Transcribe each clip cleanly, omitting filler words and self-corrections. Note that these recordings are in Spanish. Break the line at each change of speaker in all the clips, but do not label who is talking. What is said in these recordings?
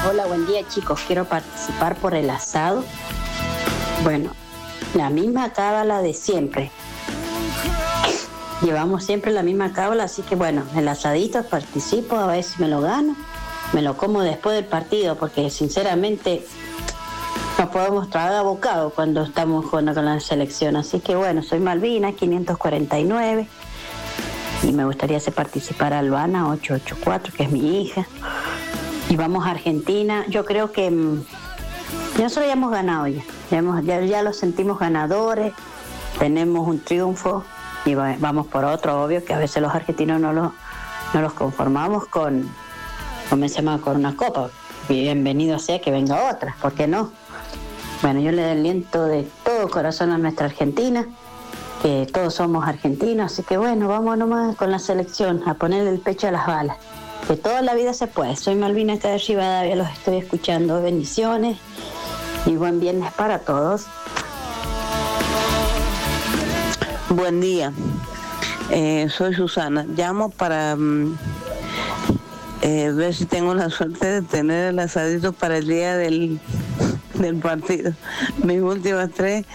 Hola, buen día, chicos. Quiero participar por el asado. Bueno, la misma cábala de siempre. Llevamos siempre la misma cábala, así que bueno, el asadito participo, a ver si me lo gano. Me lo como después del partido, porque sinceramente no podemos tragar bocado cuando estamos jugando con la selección. Así que bueno, soy Malvina, 549. Y me gustaría hacer participar a Albana, 884, que es mi hija. Y vamos a Argentina. Yo creo que nosotros ya hemos ganado ya lo sentimos ganadores, tenemos un triunfo y vamos por otro. Obvio que a veces los argentinos no los conformamos con una copa. Bienvenido sea que venga otra, ¿por qué no? Bueno, yo le doy aliento de todo corazón a nuestra Argentina, que todos somos argentinos, así que bueno, vamos nomás con la selección a ponerle el pecho a las balas. Que toda la vida se puede. Soy Malvina acá de Rivadavia, los estoy escuchando. Bendiciones y buen viernes para todos.
Buen día, soy Susana. Llamo para ver si tengo la suerte de tener el asadito para el día del partido. Mis últimas 3,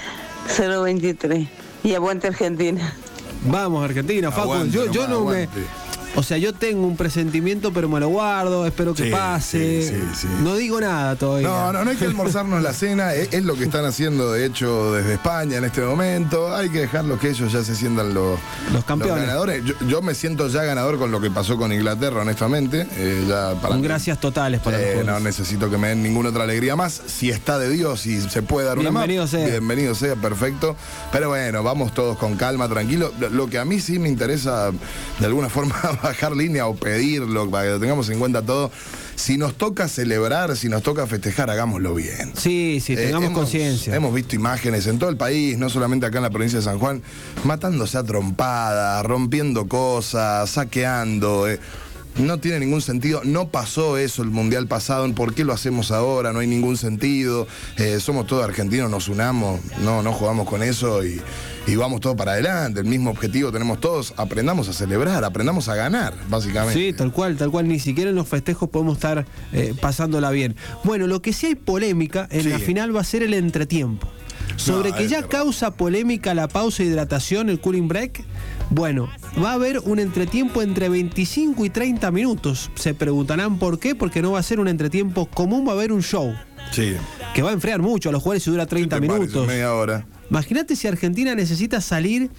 023. Y aguante Argentina.
Vamos Argentina, Facu.
Aguante,
Yo no me... O sea, yo tengo un presentimiento, pero me lo guardo, espero que pase.
Sí.
No digo nada todavía.
No hay que almorzarnos la cena, es lo que están haciendo, de hecho, desde España en este momento. Hay que dejarlos que ellos ya se sientan los
campeones.
Los ganadores. Yo me siento ya ganador con lo que pasó con Inglaterra, honestamente.
Con gracias totales para los jugadores.
No necesito que me den ninguna otra alegría más. Si está de Dios y se puede dar una más. Bienvenido sea, perfecto. Pero bueno, vamos todos con calma, tranquilo. Lo que a mí sí me interesa, de alguna forma, bajar línea o pedirlo para que lo tengamos en cuenta todo. Si nos toca celebrar, si nos toca festejar, hagámoslo bien.
Sí, tengamos conciencia.
Hemos visto imágenes en todo el país, no solamente acá en la provincia de San Juan, matándose a trompadas, rompiendo cosas, saqueando. No tiene ningún sentido, no pasó eso el Mundial pasado, ¿por qué lo hacemos ahora? No hay ningún sentido, somos todos argentinos, nos unamos, no jugamos con eso y vamos todos para adelante, el mismo objetivo tenemos todos, aprendamos a celebrar, aprendamos a ganar, básicamente.
Sí, tal cual, ni siquiera en los festejos podemos estar pasándola bien. Bueno, lo que sí hay polémica en la final va a ser el entretiempo. Sobre que ya causa polémica la pausa de hidratación, el cooling break. Bueno, va a haber un entretiempo entre 25 y 30 minutos. Se preguntarán por qué, porque no va a ser un entretiempo común, va a haber un show.
Sí.
Que va a enfriar mucho a los jugadores y dura 30 minutos.
Media hora.
Imagínate si Argentina necesita salir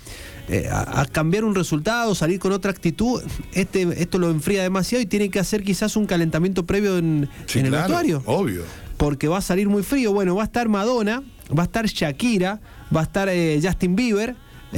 a cambiar un resultado, salir con otra actitud. Esto lo enfría demasiado y tiene que hacer quizás un calentamiento previo en el vestuario.
Obvio.
Porque va a salir muy frío. Bueno, va a estar Madonna, va a estar Shakira, va a estar Justin Bieber,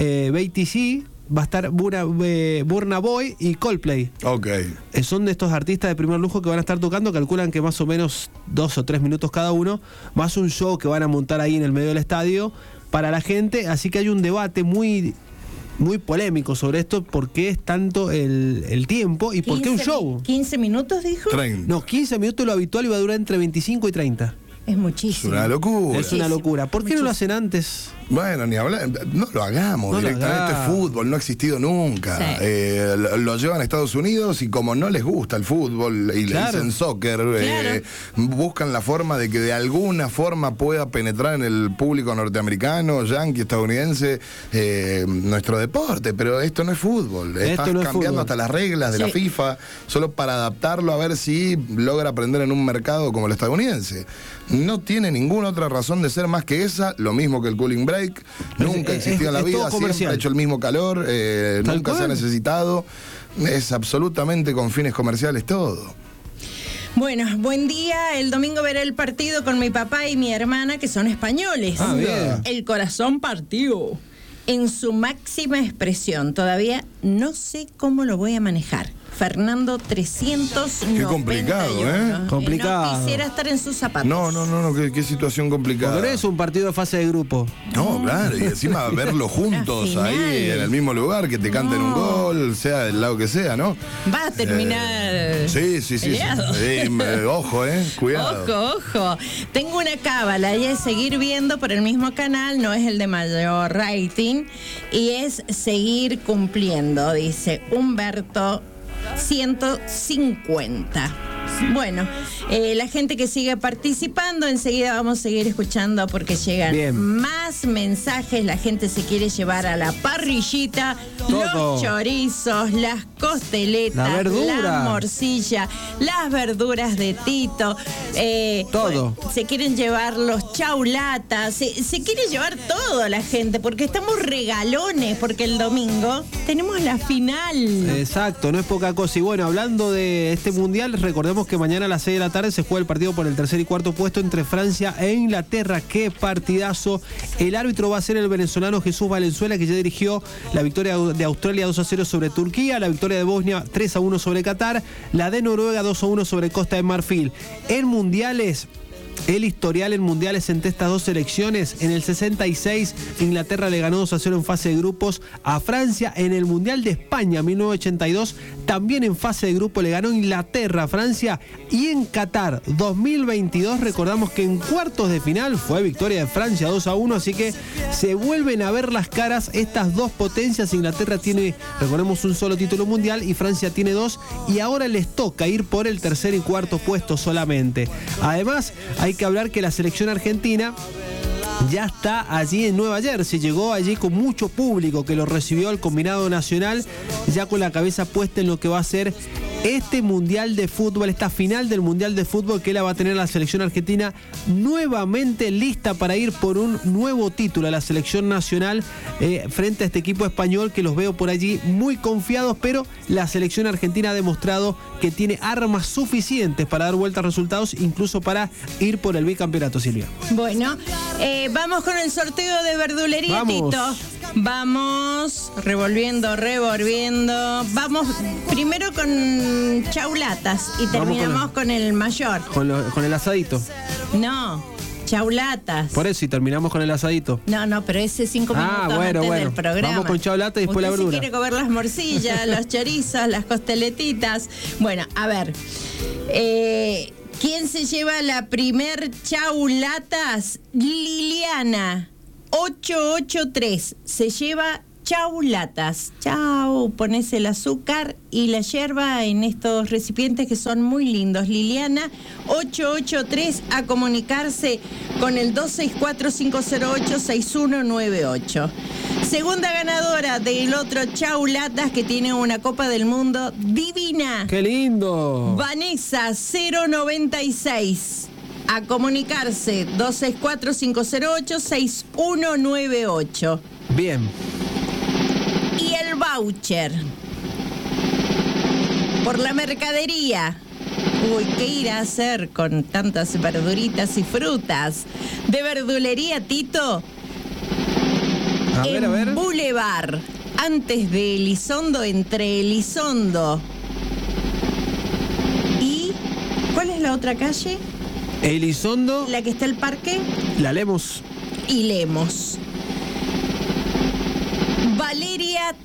BTC, va a estar Burna Boy y Coldplay.
Ok.
Son de estos artistas de primer lujo que van a estar tocando, calculan que más o menos 2 o 3 minutos cada uno, más un show que van a montar ahí en el medio del estadio para la gente, así que hay un debate muy polémico sobre esto, por qué es tanto el tiempo y por qué un show.
¿15 minutos dijo?
30.
No, 15 minutos lo habitual y va a durar entre 25 y 30.
Es muchísimo.
Es una locura.
Es una locura. ¿Por qué no lo hacen antes?
Bueno, ni hablar, no lo hagamos directamente. Fútbol no ha existido nunca.
Sí.
Lo llevan a Estados Unidos y como no les gusta el fútbol y le dicen soccer, buscan la forma de que de alguna forma pueda penetrar en el público norteamericano, yanqui, estadounidense, nuestro deporte. Pero esto no es fútbol. Estás cambiando hasta las reglas de la FIFA solo para adaptarlo a ver si logra aprender en un mercado como el estadounidense. No tiene ninguna otra razón de ser más que esa, lo mismo que el cooling break, nunca existió en la vida, siempre ha hecho el mismo calor, nunca se ha necesitado, es absolutamente con fines comerciales todo.
Bueno, buen día. El domingo veré el partido con mi papá y mi hermana, que son españoles.
Bien.
El corazón partió en su máxima expresión. Todavía no sé cómo lo voy a manejar. Fernando 391.
Qué complicado,
Complicado.
No quisiera estar en sus zapatos.
No, qué situación complicada.
Porque no es un partido de fase de grupo.
No, claro, y encima verlos juntos ahí en el mismo lugar, que te canten un gol, sea del lado que sea, ¿no?
Va a terminar.
Sí. Ojo, cuidado.
Ojo. Tengo una cábala y es seguir viendo por el mismo canal, no es el de mayor rating, y es seguir cumpliendo, dice Humberto 150. Bueno, la gente que sigue participando, enseguida vamos a seguir escuchando porque llegan más mensajes. La gente se quiere llevar a la parrillita los chorizos, las costeletas, la morcilla, las verduras de Tito.
Todo.
Se quieren llevar los chaulatas, se quiere llevar todo la gente porque estamos regalones, porque el domingo tenemos la final.
Exacto, no es poca cosa. Y bueno, hablando de este mundial, recordemos que mañana a las 6 de la tarde se juega el partido por el tercer y cuarto puesto entre Francia e Inglaterra. ¡Qué partidazo! El árbitro va a ser el venezolano Jesús Valenzuela, que ya dirigió la victoria de Australia 2-0 sobre Turquía, la victoria de Bosnia 3-1 sobre Qatar, la de Noruega 2-1 sobre Costa de Marfil. En mundiales, el historial en mundiales entre estas dos selecciones: en el 66 Inglaterra le ganó 2-0 en fase de grupos a Francia. En el Mundial de España 1982 también en fase de grupo le ganó Inglaterra a Francia. Y en Qatar 2022 recordamos que en cuartos de final fue victoria de Francia 2-1, así que se vuelven a ver las caras estas dos potencias. Inglaterra tiene, recordemos, un solo título mundial y Francia tiene 2, y ahora les toca ir por el tercer y cuarto puesto solamente. Además, hay que hablar que la selección argentina ya está allí en Nueva Jersey, llegó allí con mucho público que lo recibió al combinado nacional, ya con la cabeza puesta en lo que va a ser este mundial de fútbol, esta final del mundial de fútbol, que la va a tener la selección argentina nuevamente lista para ir por un nuevo título a la selección nacional frente a este equipo español, que los veo por allí muy confiados, pero la selección argentina ha demostrado que tiene armas suficientes para dar vuelta a resultados, incluso para ir por el bicampeonato, Silvia.
Bueno, vamos con el sorteo de verdulería, Tito. Vamos revolviendo. Vamos primero con chaulatas y terminamos con el mayor.
Con el asadito.
No, chaulatas.
Por eso, y terminamos con el asadito.
No, pero ese 5 minutos antes del programa.
Vamos con chaulata y después la verdura.
Si quiere comer las morcillas, los chorizos, las costeletitas. Bueno, a ver. ¿Quién se lleva la primer chaulatas? Liliana 883 se lleva chaulatas. Chau, pones el azúcar y la yerba en estos recipientes que son muy lindos. Liliana 883 a comunicarse con el 264-508-6198. Segunda ganadora del otro chaulatas, que tiene una Copa del Mundo divina.
¡Qué lindo!
Vanessa 096. A comunicarse 264-508-6198.
Bien.
Y el voucher por la mercadería. Uy, ¿qué irá a hacer con tantas verduritas y frutas? De verdulería, Tito.
A ver.
Boulevard, antes de Elizondo, entre Elizondo y... ¿cuál es la otra calle?
Elizondo.
La que está el parque.
La Lemos.
Y Lemos. Valeria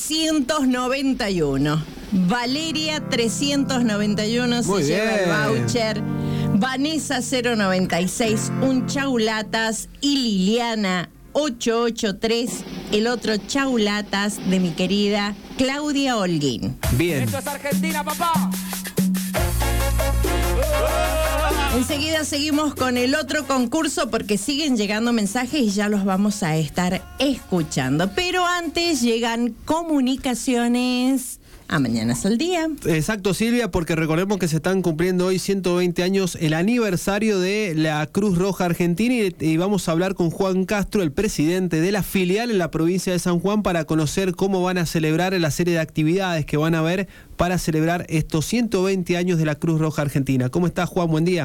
391. Valeria 391
Muy
se
bien.
lleva el voucher. Vanessa 096, un chaulatas. Y Liliana 883, el otro chaulatas de mi querida Claudia Holguín.
Bien.
Esto es Argentina, papá.
Enseguida seguimos con el otro concurso porque siguen llegando mensajes y ya los vamos a estar escuchando. Pero antes llegan comunicaciones a Mañanas al Día.
Exacto, Silvia, porque recordemos que se están cumpliendo hoy 120 años el aniversario de la Cruz Roja Argentina, y vamos a hablar con Juan Castro, el presidente de la filial en la provincia de San Juan, para conocer cómo van a celebrar la serie de actividades que van a haber para celebrar estos 120 años de la Cruz Roja Argentina. ¿Cómo estás, Juan? Buen día.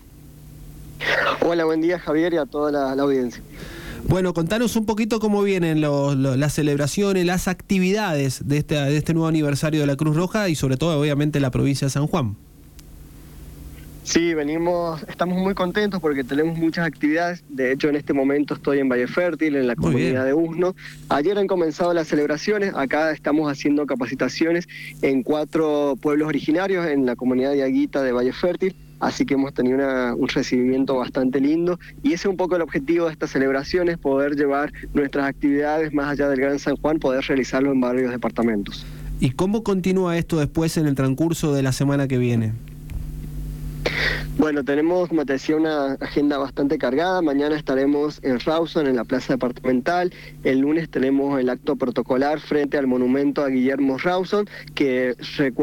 Hola, buen día, Javier, y a toda la audiencia.
Bueno, contanos un poquito cómo vienen las celebraciones, las actividades de este nuevo aniversario de la Cruz Roja y sobre todo, obviamente, la provincia de San Juan.
Sí, estamos muy contentos porque tenemos muchas actividades. De hecho, en este momento estoy en Valle Fértil, en la comunidad de Usno. Ayer han comenzado las celebraciones. Acá estamos haciendo capacitaciones en 4 pueblos originarios en la comunidad de Aguita de Valle Fértil. Así que hemos tenido un recibimiento bastante lindo, y ese es un poco el objetivo de estas celebraciones, poder llevar nuestras actividades más allá del Gran San Juan, poder realizarlo en varios departamentos.
¿Y cómo continúa esto después en el transcurso de la semana que viene?
Bueno, tenemos, como te decía, una agenda bastante cargada. Mañana estaremos en Rawson, en la Plaza Departamental. El lunes tenemos el acto protocolar frente al monumento a Guillermo Rawson, que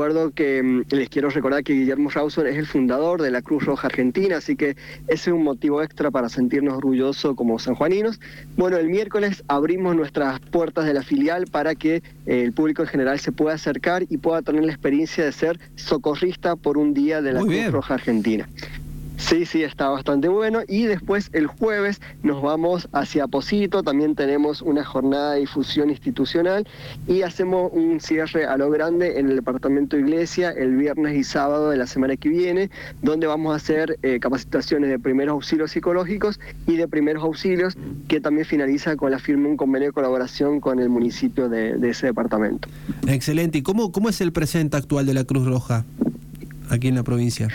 les quiero recordar que Guillermo Rawson es el fundador de la Cruz Roja Argentina, así que ese es un motivo extra para sentirnos orgullosos como sanjuaninos. Bueno, el miércoles abrimos nuestras puertas de la filial para que el público en general se pueda acercar y pueda tener la experiencia de ser socorrista por un día de la Cruz Roja Argentina. Sí, está bastante bueno. Y después el jueves nos vamos hacia Pocito, también tenemos una jornada de difusión institucional y hacemos un cierre a lo grande en el departamento Iglesia el viernes y sábado de la semana que viene, donde vamos a hacer capacitaciones de primeros auxilios psicológicos y de primeros auxilios, que también finaliza con la firma de un convenio de colaboración con el municipio de ese departamento.
Excelente. ¿Y cómo es el presente actual de la Cruz Roja aquí en la provincia?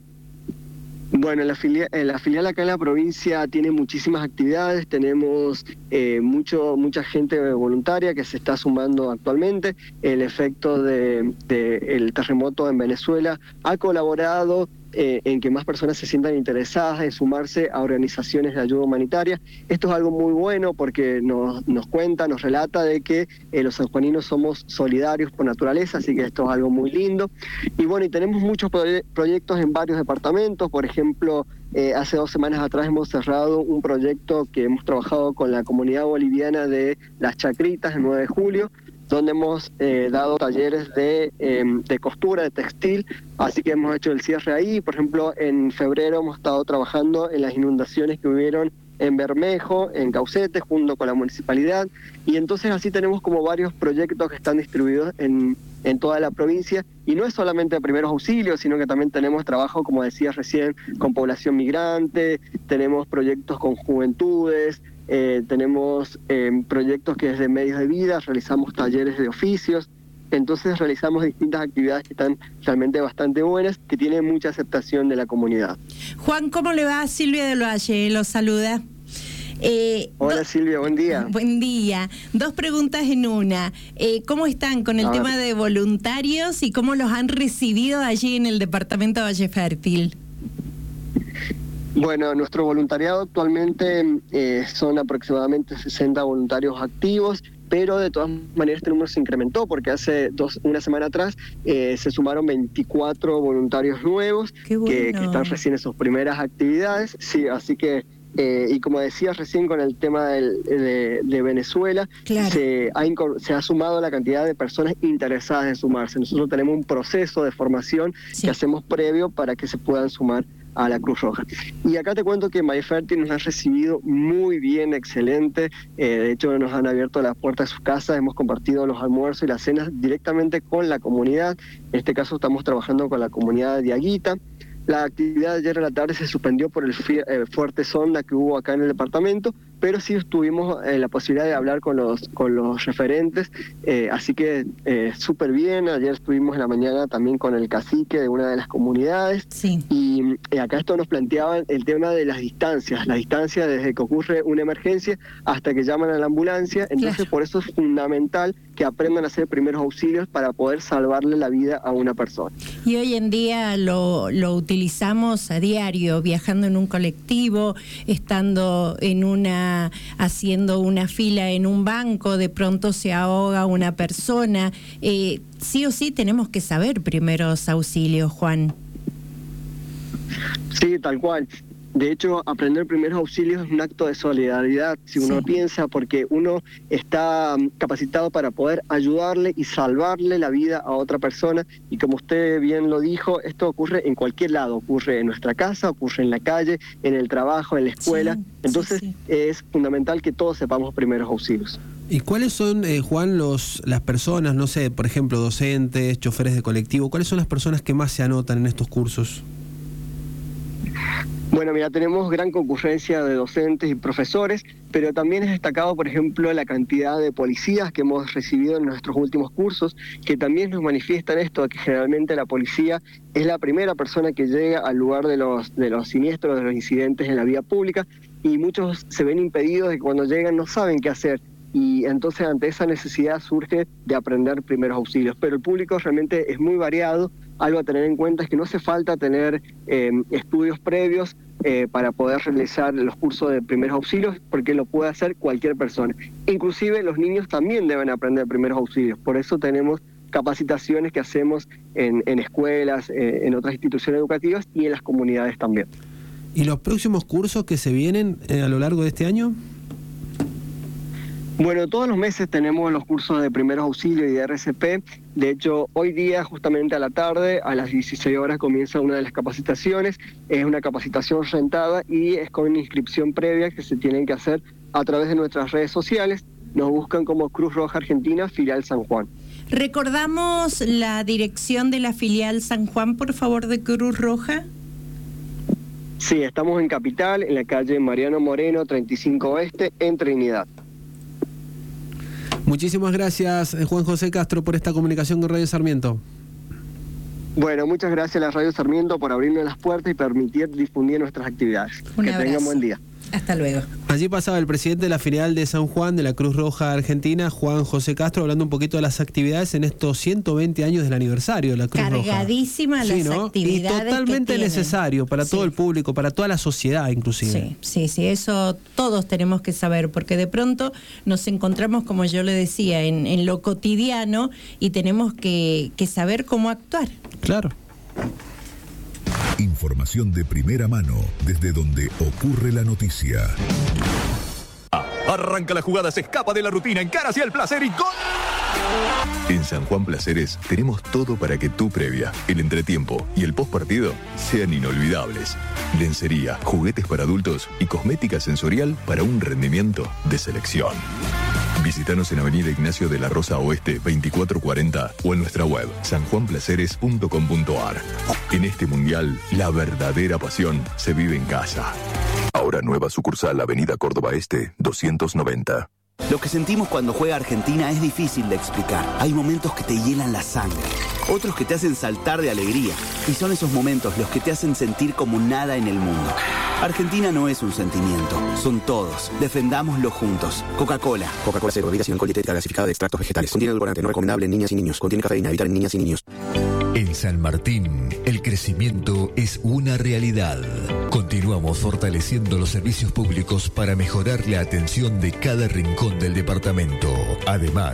Bueno, la filial acá en la provincia tiene muchísimas actividades, tenemos mucha gente voluntaria que se está sumando actualmente. El efecto del terremoto en Venezuela ha colaborado en que más personas se sientan interesadas en sumarse a organizaciones de ayuda humanitaria. Esto es algo muy bueno porque nos relata de que los sanjuaninos somos solidarios por naturaleza, así que esto es algo muy lindo. Y bueno, y tenemos muchos proyectos en varios departamentos. Por ejemplo, hace 2 semanas atrás hemos cerrado un proyecto que hemos trabajado con la comunidad boliviana de Las Chacritas, el 9 de julio, donde hemos dado talleres de costura, de textil, así que hemos hecho el cierre ahí. Por ejemplo, en febrero hemos estado trabajando en las inundaciones que hubieron en Bermejo, en Caucete, junto con la municipalidad, y entonces así tenemos como varios proyectos que están distribuidos en toda la provincia, y no es solamente primeros auxilios, sino que también tenemos trabajo, como decías recién, con población migrante, tenemos proyectos con juventudes, tenemos proyectos que desde medios de vida, realizamos talleres de oficios, entonces realizamos distintas actividades que están realmente bastante buenas, que tienen mucha aceptación de la comunidad.
Juan, ¿cómo le va? Silvia del Valle lo saluda.
Hola Silvia, buen día.
Buen día. 2 preguntas en una. ¿Cómo están con el tema de voluntarios y cómo los han recibido allí en el departamento de Valle Fértil?
Bueno, nuestro voluntariado actualmente son aproximadamente 60 voluntarios activos, pero de todas maneras este número se incrementó porque hace una semana atrás se sumaron 24 voluntarios nuevos que están recién en sus primeras actividades. Sí, así que y como decías recién con el tema de Venezuela, claro, se ha sumado la cantidad de personas interesadas en sumarse. Nosotros tenemos un proceso de formación que hacemos previo para que se puedan sumar a la Cruz Roja. Y acá te cuento que Valle Fértil nos ha recibido muy bien, excelente. De hecho, nos han abierto las puertas de sus casas, hemos compartido los almuerzos y las cenas directamente con la comunidad. En este caso estamos trabajando con la comunidad de Aguita. La actividad de ayer en la tarde se suspendió por el fuerte sonda que hubo acá en el departamento, pero sí tuvimos la posibilidad de hablar con los referentes, así que súper bien. Ayer estuvimos en la mañana también con el cacique de una de las comunidades, y acá esto nos planteaba el tema de las distancias desde que ocurre una emergencia hasta que llaman a la ambulancia. Entonces por eso es fundamental que aprendan a hacer primeros auxilios para poder salvarle la vida a una persona.
Y hoy en día lo utilizamos a diario, viajando en un colectivo, estando haciendo una fila en un banco, de pronto se ahoga una persona. Sí o sí tenemos que saber primeros auxilios, Juan.
Sí, tal cual. De hecho, aprender primeros auxilios es un acto de solidaridad, si uno piensa, porque uno está capacitado para poder ayudarle y salvarle la vida a otra persona. Y como usted bien lo dijo, esto ocurre en cualquier lado, ocurre en nuestra casa, ocurre en la calle, en el trabajo, en la escuela. Entonces es fundamental que todos sepamos primeros auxilios.
¿Y cuáles son, Juan, las personas, no sé, por ejemplo, docentes, choferes de colectivo, cuáles son las personas que más se anotan en estos cursos?
Bueno, mira, tenemos gran concurrencia de docentes y profesores, pero también es destacado, por ejemplo, la cantidad de policías que hemos recibido en nuestros últimos cursos, que también nos manifiestan esto, que generalmente la policía es la primera persona que llega al lugar de los siniestros, de los incidentes en la vía pública, y muchos se ven impedidos de que cuando llegan no saben qué hacer. Y entonces ante esa necesidad surge de aprender primeros auxilios. Pero el público realmente es muy variado, algo a tener en cuenta es que no hace falta tener estudios previos para poder realizar los cursos de primeros auxilios, porque lo puede hacer cualquier persona. Inclusive los niños también deben aprender primeros auxilios, por eso tenemos capacitaciones que hacemos en escuelas, en otras instituciones educativas y en las comunidades también.
¿Y los próximos cursos que se vienen a lo largo de este año?
Bueno, todos los meses tenemos los cursos de primeros auxilios y de RCP. De hecho, hoy día, justamente a la tarde, a las 16 horas, comienza una de las capacitaciones. Es una capacitación rentada y es con inscripción previa que se tienen que hacer a través de nuestras redes sociales. Nos buscan como Cruz Roja Argentina, filial San Juan.
¿Recordamos la dirección de la filial San Juan, por favor, de Cruz Roja?
Sí, estamos en Capital, en la calle Mariano Moreno, 35 Oeste, en Trinidad.
Muchísimas gracias, Juan José Castro, por esta comunicación con Radio Sarmiento.
Bueno, muchas gracias a la Radio Sarmiento por abrirnos las puertas y permitir difundir nuestras actividades.
Que tengan
buen día.
Hasta luego.
Allí pasaba el presidente de la filial de San Juan de la Cruz Roja Argentina, Juan José Castro, hablando un poquito de las actividades en estos 120 años del aniversario de la Cruz Roja.
Cargadísima las actividades.
Y totalmente necesario para todo el público, para toda la sociedad inclusive.
Sí, eso todos tenemos que saber, porque de pronto nos encontramos, como yo le decía, en lo cotidiano y tenemos que saber cómo actuar.
Claro.
Información de primera mano desde donde ocurre la noticia.
Arranca la jugada, se escapa de la rutina, encara hacia el placer y ¡gol! En San Juan Placeres tenemos todo para que tu previa, el entretiempo y el postpartido sean inolvidables. Lencería, juguetes para adultos y cosmética sensorial para un rendimiento de selección. Visítanos en Avenida Ignacio de la Rosa Oeste 2440 o en nuestra web sanjuanplaceres.com.ar. En este mundial, la verdadera pasión se vive en casa.
Ahora nueva sucursal Avenida Córdoba Este 290.
Lo que sentimos cuando juega Argentina es difícil de explicar. Hay momentos que te hielan la sangre, otros que te hacen saltar de alegría. Y son esos momentos los que te hacen sentir como nada en el mundo. Argentina no es un sentimiento, son todos. Defendámoslo juntos. Coca-Cola.
Coca-Cola Cero, bebidas sin alcohol, dietética gasificada de extractos vegetales. Contiene edulcorante, no recomendable en niñas y niños. Contiene cafeína, evitar en niñas y niños.
En San Martín, el crecimiento es una realidad. Continuamos fortaleciendo los servicios públicos para mejorar la atención de cada rincón del departamento. Además,